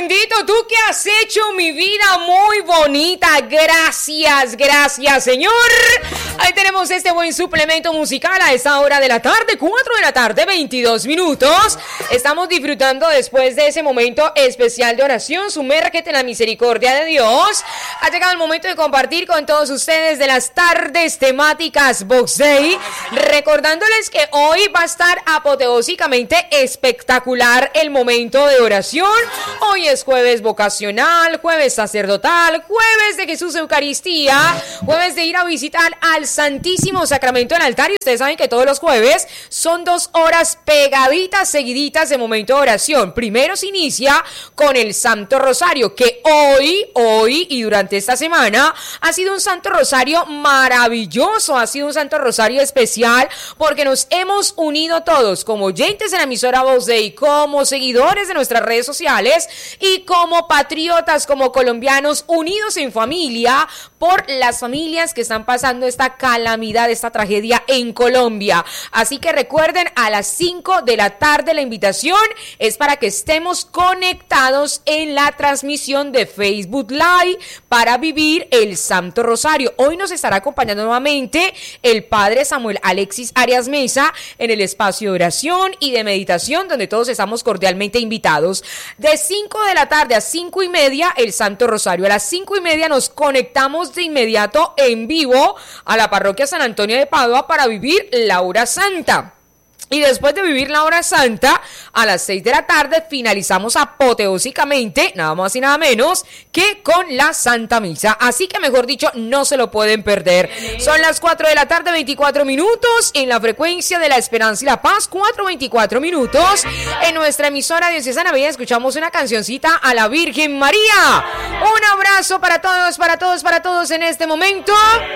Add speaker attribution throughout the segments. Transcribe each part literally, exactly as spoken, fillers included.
Speaker 1: bendito, ¿tú qué has hecho, mi vida muy bonita? Gracias, gracias, Señor. Ahí tenemos este buen suplemento musical a esta hora de la tarde, cuatro de la tarde, veintidós minutos. Estamos disfrutando después de ese momento especial de oración. Sumérgete en la misericordia de Dios. Ha llegado el momento de compartir con todos ustedes de las tardes temáticas Vox Day. Recordándoles que hoy va a estar apoteósicamente espectacular el momento de oración. Hoy es jueves vocacional, jueves sacerdotal, jueves de Jesús Eucaristía, jueves de ir a visitar al Santísimo Sacramento en altar. Y ustedes saben que todos los jueves son dos horas pegaditas, seguiditas de momento de oración. Primero se inicia con el Santo Rosario, que hoy, hoy y durante esta semana ha sido un Santo Rosario maravilloso, ha sido un Santo Rosario especial porque nos hemos unido todos como oyentes de la emisora Vox Day, como seguidores de nuestras redes sociales y como patriotas, como colombianos unidos en familia por las familias que están pasando esta calamidad, esta tragedia en Colombia. Así que recuerden, a las cinco de la tarde la invitación es para que estemos conectados en la transmisión de Facebook Live para vivir el Santo Rosario. Hoy nos estará acompañando nuevamente el Padre Samuel Alexis Arias Mesa en el espacio de oración y de meditación, donde todos estamos cordialmente invitados. De cinco de la tarde a cinco y media el Santo Rosario. A las cinco y media nos conectamos de inmediato en vivo a la parroquia San Antonio de Padua para vivir la hora santa. Y después de vivir la hora santa, a las seis de la tarde finalizamos apoteósicamente, nada más y nada menos, que con la Santa Misa. Así que, mejor dicho, no se lo pueden perder. Son las cuatro de la tarde, veinticuatro minutos, en la frecuencia de la Esperanza y la Paz, cuatro veinticuatro minutos. En nuestra emisora diocesana Bella escuchamos una cancioncita a la Virgen María. Un abrazo para todos, para todos, para todos en este momento.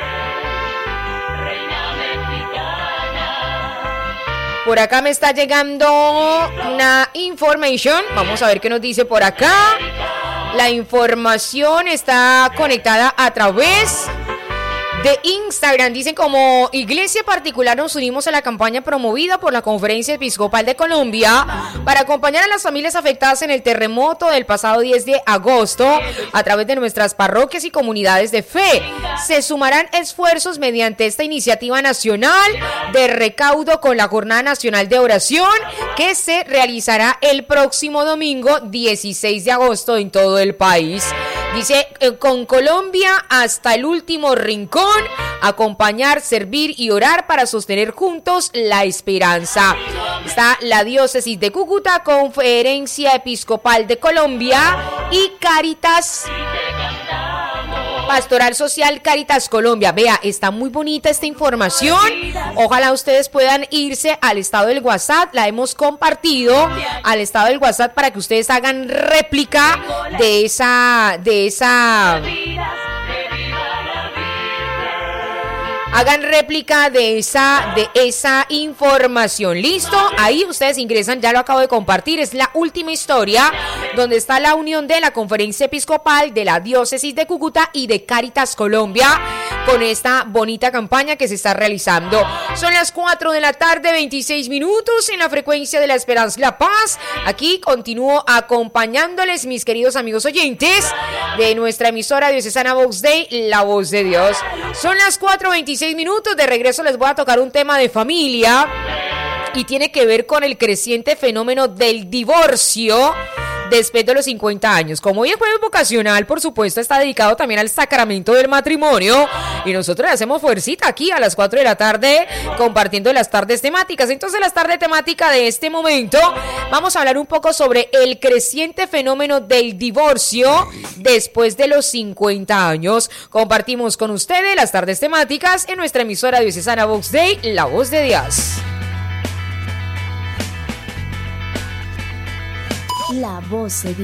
Speaker 1: Por acá me está llegando una information. Vamos a ver qué nos dice por acá. La información está conectada a través de Instagram. Dicen: como iglesia particular nos unimos a la campaña promovida por la Conferencia Episcopal de Colombia para acompañar a las familias afectadas en el terremoto del pasado diez de agosto a través de nuestras parroquias y comunidades de fe. Se sumarán esfuerzos mediante esta iniciativa nacional de recaudo con la Jornada Nacional de Oración, que se realizará el próximo domingo dieciséis de agosto en todo el país. Dice: con Colombia hasta el último rincón, acompañar, servir y orar para sostener juntos la esperanza. Está la Diócesis de Cúcuta, Conferencia Episcopal de Colombia y Cáritas Pastoral Social Cáritas Colombia. Vea, está muy bonita esta información. Ojalá ustedes puedan irse al estado del WhatsApp. La hemos compartido al estado del WhatsApp para que ustedes hagan réplica de esa, de esa... Hagan réplica de esa, de esa información. ¿Listo? Ahí ustedes ingresan, ya lo acabo de compartir. Es la última historia donde está la unión de la Conferencia Episcopal, de la Diócesis de Cúcuta y de Cáritas Colombia con esta bonita campaña que se está realizando. Son las cuatro de la tarde, veintiséis minutos en la frecuencia de la Esperanza y la Paz. Aquí continúo acompañándoles, mis queridos amigos oyentes de nuestra emisora diocesana Vox Day, la Voz de Dios. Son las cuatro veintiséis minutos. De regreso les voy a tocar un tema de familia y tiene que ver con el creciente fenómeno del divorcio después de los cincuenta años. Como hoy es jueves vocacional, por supuesto, está dedicado también al sacramento del matrimonio y nosotros le hacemos fuercita aquí a las cuatro de la tarde compartiendo las tardes temáticas. Entonces, las tardes temáticas de este momento vamos a hablar un poco sobre el creciente fenómeno del divorcio después de los cincuenta años. Compartimos con ustedes las tardes temáticas en nuestra emisora diocesana Vox Day, la Voz de Dios.
Speaker 2: La Voz de Dios.